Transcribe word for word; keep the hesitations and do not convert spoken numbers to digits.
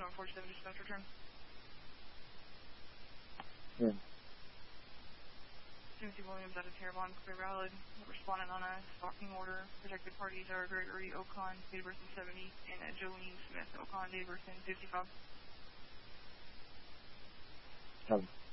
seven forty-seven, dispatch return. Yeah. Timothy Williams out of Terrebonne, clear valid. Respondent on a stalking order. Protected parties are Gregory Ocon, date of birth in seventy, and Jolene Smith Ocon, date of birth in fifty-five. Um.